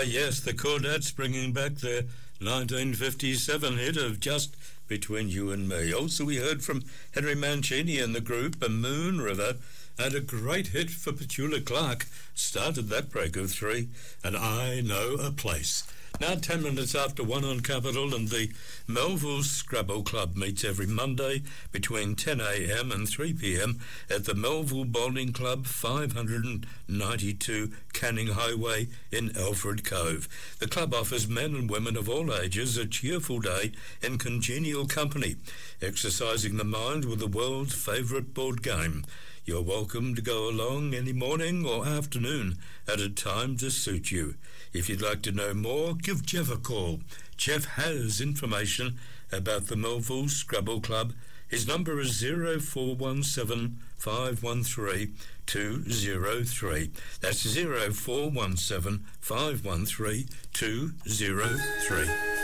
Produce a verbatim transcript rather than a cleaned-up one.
yes, the Chordettes bringing back their nineteen fifty-seven hit of Just Between You and Me. Also, we heard from Henry Mancini and the group, A Moon River, and a great hit for Petula Clark started that break of three, and I Know a Place. Now ten minutes after one on Capital, and the Melville Scrabble Club meets every Monday between ten a.m. and three p.m. at the Melville Bowling Club, five ninety-two Canning Highway in Alfred Cove. The club offers men and women of all ages a cheerful day in congenial company, exercising the mind with the world's favourite board game. You're welcome to go along any morning or afternoon at a time to suit you. If you'd like to know more, give Jeff a call. Jeff has information about the Melville Scrabble Club. His number is zero four one seven, five one three, two zero three. That's zero four one seven, five one three, two zero three.